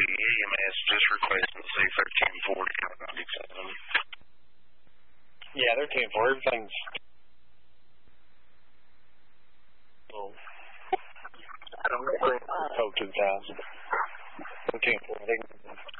EMS just requesting to see 1340. Yeah, they're 10-4. Everything's... Oh. I don't know. Code 2000. They're 10-4.